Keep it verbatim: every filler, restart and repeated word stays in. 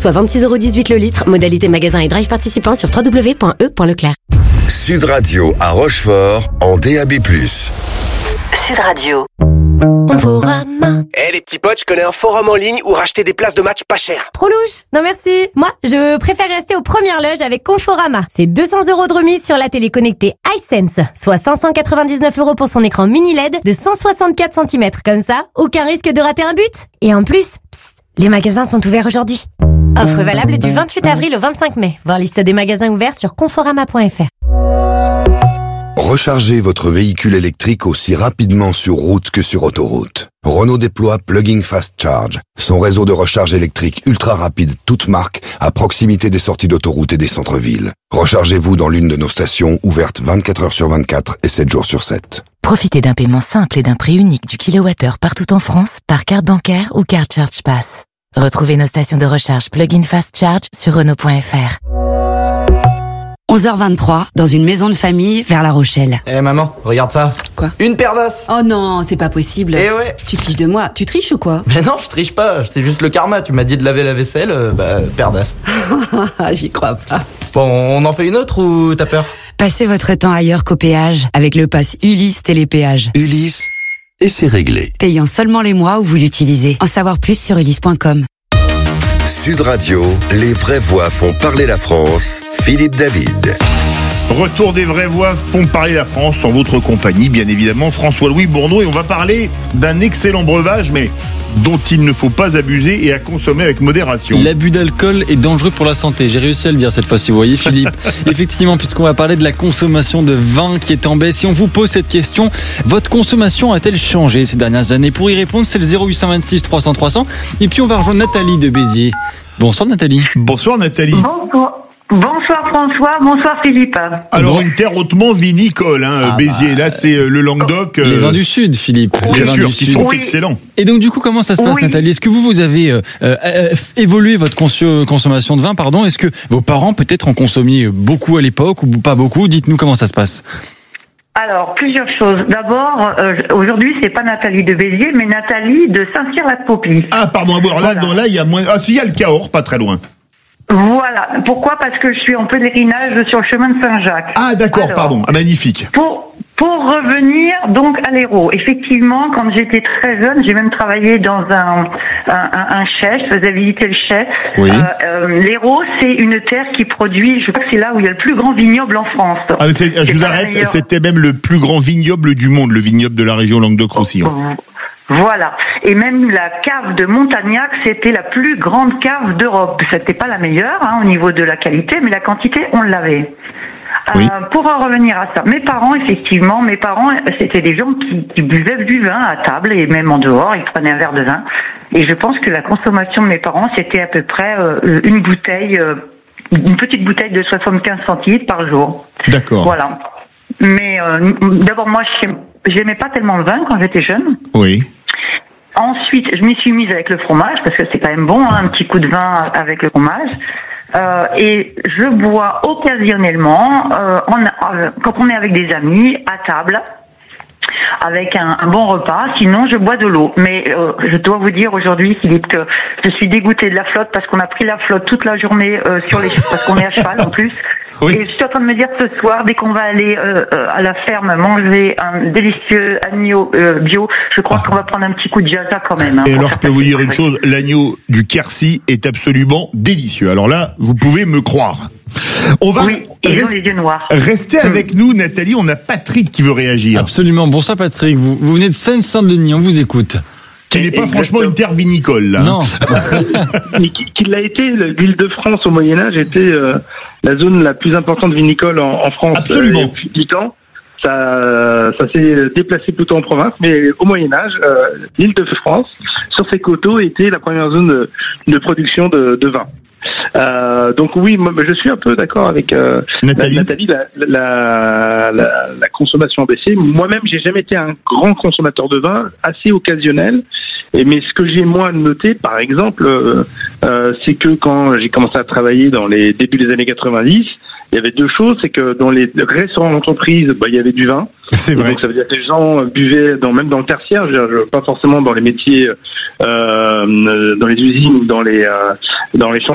soit vingt-six euros dix-huit le litre. Modalité magasin et drive participant sur w w w point e point leclerc. Sud Radio à Rochefort en D A B plus. Sud Radio. Conforama. Eh hey, les petits potes, je connais un forum en ligne où racheter des places de match pas cher. Trop louche. Non merci. Moi, je préfère rester aux premières loges avec Conforama. C'est deux cents euros de remise sur la télé connectée iSense, soit cinq cent quatre-vingt-dix-neuf euros pour son écran mini L E D de cent soixante-quatre centimètres. Comme ça, aucun risque de rater un but. Et en plus, psst, les magasins sont ouverts aujourd'hui. Offre valable du vingt-huit avril au vingt-cinq mai. Voir liste des magasins ouverts sur conforama point f r. Rechargez votre véhicule électrique aussi rapidement sur route que sur autoroute. Renault déploie Plug-in Fast Charge, son réseau de recharge électrique ultra rapide, toute marque, à proximité des sorties d'autoroute et des centres-villes. Rechargez-vous dans l'une de nos stations ouvertes vingt-quatre heures sur vingt-quatre et sept jours sur sept. Profitez d'un paiement simple et d'un prix unique du kilowattheure partout en France par carte bancaire ou carte Charge Pass. Retrouvez nos stations de recharge Plug-in Fast Charge sur Renault point f r. onze heures vingt-trois, dans une maison de famille vers La Rochelle. Eh hey maman, regarde ça. Quoi? Une paire d'as. Oh non, c'est pas possible. Eh ouais. Tu te fiches de moi. Tu triches ou quoi? Mais non, je triche pas. C'est juste le karma. Tu m'as dit de laver la vaisselle, euh, bah, paire d'as. J'y crois pas. Bon, on en fait une autre ou t'as peur? Passez votre temps ailleurs qu'au péage avec le pass Ulysse Télépéage. Ulysse, et c'est réglé. Payant seulement les mois où vous l'utilisez. En savoir plus sur ulysse point com. Sud Radio, les vraies voix font parler la France. Philippe David. Retour des vraies voix font parler la France en votre compagnie, bien évidemment, François-Louis Bourneau. Et on va parler d'un excellent breuvage, mais dont il ne faut pas abuser et à consommer avec modération. L'abus d'alcool est dangereux pour la santé. J'ai réussi à le dire cette fois-ci, vous voyez Philippe. Effectivement, puisqu'on va parler de la consommation de vin qui est en baisse. Si on vous pose cette question, votre consommation a-t-elle changé ces dernières années? Pour y répondre, c'est le zéro huit cent vingt-six trois cents trois cents. Et puis on va rejoindre Nathalie de Béziers. Bonsoir Nathalie. Bonsoir Nathalie. Bonsoir. Bonsoir François, bonsoir Philippe. Alors une terre hautement vinicole, hein, ah Béziers. Bah, là c'est le Languedoc. Les vins du Sud, Philippe. Bien les sûr, qui qui sont oui. excellents. Et donc du coup, comment ça se passe, oui. Nathalie? Est-ce que vous vous avez euh, euh, évolué votre cons- consommation de vin, pardon? Est-ce que vos parents peut-être en consommaient beaucoup à l'époque ou pas beaucoup? Dites-nous comment ça se passe. Alors, plusieurs choses. D'abord, euh, aujourd'hui, c'est pas Nathalie de Béziers, mais Nathalie de Saint-Cyr-la-Popie. Ah, pardon. Alors là, voilà. là, il y a moins. Ah, si, il y a le Cahors, pas très loin. Voilà. Pourquoi? Parce que je suis en pèlerinage sur le chemin de Saint-Jacques. Ah, d'accord, Alors, pardon. Ah, magnifique. Pour, pour revenir donc à l'Hérault, effectivement, quand j'étais très jeune, j'ai même travaillé dans un, un, un, un chai, je faisais visiter le chai. Oui. Euh, euh, L'Hérault, c'est une terre qui produit, je crois que c'est là où il y a le plus grand vignoble en France. Ah, c'est, je vous arrête, c'était même le plus grand vignoble du monde, le vignoble de la région Languedoc-Roussillon. Oh. Voilà. Et même la cave de Montagnac, c'était la plus grande cave d'Europe. C'était pas la meilleure, hein, au niveau de la qualité, mais la quantité, on l'avait. Oui. Euh, pour en revenir à ça, mes parents, effectivement, mes parents, c'était des gens qui, qui buvaient du vin à table et même en dehors, ils prenaient un verre de vin. Et je pense que la consommation de mes parents, c'était à peu près euh, une bouteille, euh, une petite bouteille de soixante-quinze centilitres par jour. D'accord. Voilà. Mais euh, d'abord, moi, j'aimais pas tellement le vin quand j'étais jeune. Oui. Ensuite, je m'y suis mise avec le fromage, parce que c'est quand même bon, hein, un petit coup de vin avec le fromage. Euh, et je bois occasionnellement, euh, en, euh, quand on est avec des amis, à table, avec un, un bon repas. Sinon, je bois de l'eau. Mais euh, je dois vous dire aujourd'hui, Philippe, que je suis dégoûtée de la flotte parce qu'on a pris la flotte toute la journée euh, sur les parce qu'on est à cheval en plus. Oui. Et je suis en train de me dire ce soir, dès qu'on va aller euh, à la ferme manger un délicieux agneau euh, bio, je crois ah. qu'on va prendre un petit coup de jaza quand même. Hein, Et alors, je peux vous dire une chose, l'agneau du Quercy est absolument délicieux. Alors là, vous pouvez me croire. On va oui, et rest... les yeux noirs. Restez mmh. avec nous, Nathalie. On a Patrick qui veut réagir. Absolument. Bonsoir, Patrick. Vous, vous venez de Seine-Saint-Denis. On vous écoute. Qui n'est pas Exactement. franchement une terre vinicole, là. Non. Mais qui, qui l'a été, l'Île-de-France au Moyen-Âge était euh, la zone la plus importante vinicole en, en France. Absolument. Euh, depuis dix ans. Ça, ça s'est déplacé plutôt en province, mais au Moyen-Âge, euh, l'Île-de-France, sur ses coteaux, était la première zone de, de production de, de vin. Euh, donc oui, moi, je suis un peu d'accord avec euh, Nathalie. La, Nathalie la, la, la, la consommation a baissé. Moi-même, j'ai jamais été un grand consommateur de vin, assez occasionnel. Et mais ce que j'ai moi noté, par exemple, euh, euh, c'est que quand j'ai commencé à travailler dans les débuts des années quatre-vingt-dix, il y avait deux choses, c'est que dans les restaurants d'entreprise, bah, il y avait du vin. C'est vrai. Donc ça veut dire que les gens buvaient, dans, même dans le tertiaire, je veux dire, pas forcément dans les métiers, euh, dans les usines ou dans les euh, dans les champs